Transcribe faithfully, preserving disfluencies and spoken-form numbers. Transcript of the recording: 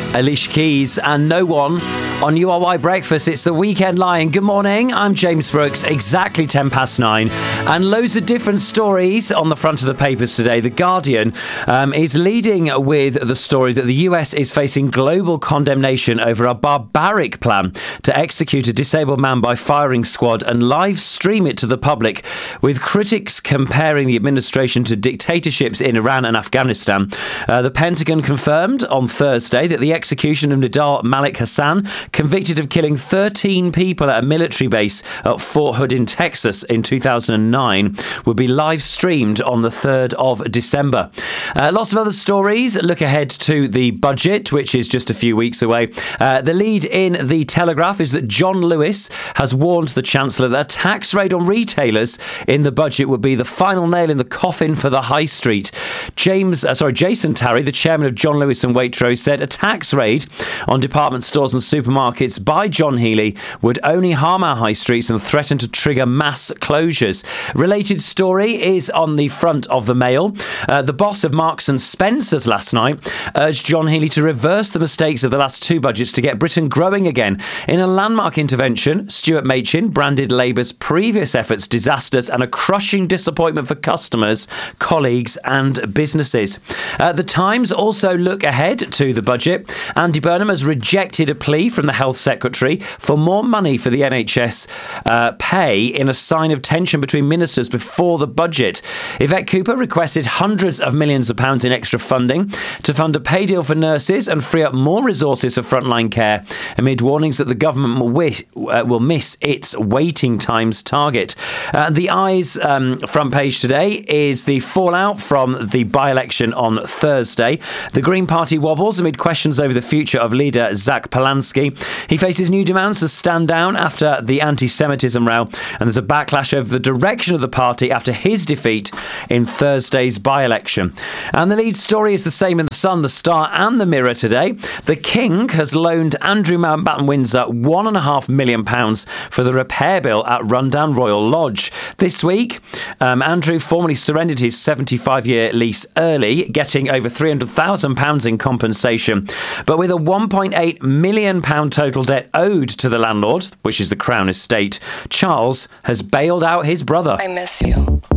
Alicia Keys and No One on U R Y Breakfast. It's the Weekend Lion. Good morning, I'm James Brooks, exactly ten past nine, and loads of different stories on the front of the papers today. The Guardian um, is leading with the story that the U S is facing global condemnation over a barbaric plan to execute a disabled man by firing squad and live stream it to the public, with critics comparing the administration to dictatorships in Iran and Afghanistan. Uh, the Pentagon confirmed on Thursday that the execution of Nidal Malik Hassan, convicted of killing thirteen people at a military base at Fort Hood in Texas in two thousand nine, would be live streamed on the third of December. Uh, lots of other stories. Look ahead to the budget, which is just a few weeks away. Uh, the lead in the Telegraph is that John Lewis has warned the Chancellor that a tax raid on retailers in the budget would be the final nail in the coffin for the high street. James, uh, sorry, Jason Tarry, the chairman of John Lewis and Waitrose, said a tax raid on department stores and supermarkets by John Healey would only harm our high streets and threaten to trigger mass closures. Related story is on the front of the Mail. Uh, the boss of Marks and Spencer's last night urged John Healey to reverse the mistakes of the last two budgets to get Britain growing again. In a landmark intervention, Stuart Machin branded Labour's previous efforts disasters and a crushing disappointment for customers, colleagues and businesses. Uh, the Times also look ahead to the budget. Andy Burnham has rejected a plea from the Health Secretary for more money for the N H S uh, pay in a sign of tension between ministers before the budget. Yvette Cooper requested hundreds of millions of pounds in extra funding to fund a pay deal for nurses and free up more resources for frontline care, amid warnings that the government will, wish, uh, will miss its waiting times target. Uh, the Eye's um, front page today is the fallout from the by-election on Thursday. The Green Party wobbles amid questions over the future of leader Zach Polansky. He faces new demands to stand down after the anti-Semitism row, and there's a backlash over the direction of the party after his defeat in Thursday's by-election. And the lead story is the same in The Sun, The Star and The Mirror today. The King has loaned Andrew Mountbatten Windsor one and a half million pounds for the repair bill at Rundown Royal Lodge. This week, um, Andrew formally surrendered his seventy-five-year lease early, getting over three hundred thousand pounds in compensation. But with a one point eight million pounds total debt owed to the landlord, which is the Crown Estate, Charles has bailed out his brother. I miss you.